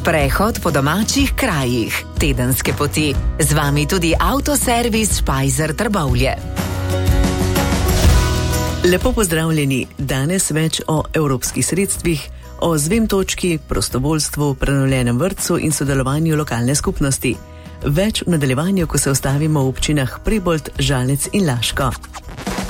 Sprehod po domačih krajih, tedenske poti. Z vami tudi avtoservis Špajzer Trbovlje. Lepo pozdravljeni. Danes več o evropskih sredstvih, o ZVEM točki, prostovoljstvu, prenovljenem vrtcu in sodelovanju lokalne skupnosti. Več v nadaljevanju, ko se ustavimo v občinah Prebold, Žalec in Laško.